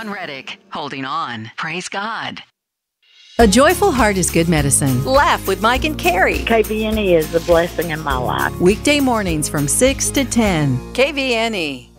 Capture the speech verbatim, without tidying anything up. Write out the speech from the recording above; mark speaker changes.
Speaker 1: Dawn Reddick, holding on. Praise God.
Speaker 2: A joyful heart is good medicine.
Speaker 3: Laugh with Mike and Carrie.
Speaker 4: K V N E is a blessing in my life.
Speaker 2: Weekday mornings from six to ten.
Speaker 3: K V N E.